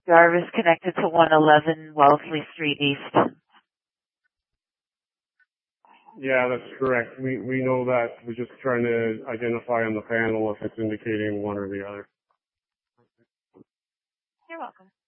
Jarvis connected to 111 Wellesley Street East. Yeah, that's correct. We know that. We're just trying to identify on the panel if it's indicating one or the other. You're welcome.